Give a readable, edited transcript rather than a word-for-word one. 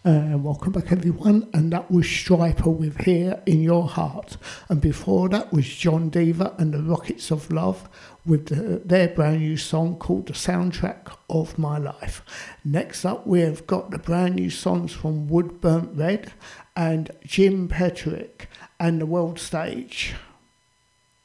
Welcome back everyone, and that was Striper with Here in Your Heart, and before that was John Deaver and the Rockets of Love with their brand new song called The Soundtrack of My Life. Next up we have got the brand new songs from Wood Burnt Red and Jim Petrick and The World Stage.